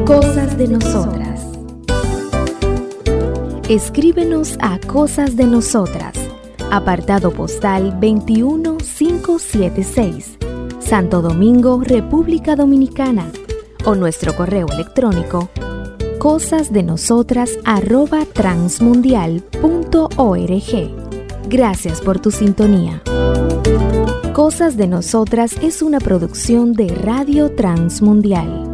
Cosas de Nosotras. Escríbenos a Cosas de Nosotras, apartado postal 21576, Santo Domingo, República Dominicana, o nuestro correo electrónico cosasdenoSotras@transmundial.org. Gracias por tu sintonía. Cosas de Nosotras es una producción de Radio Transmundial.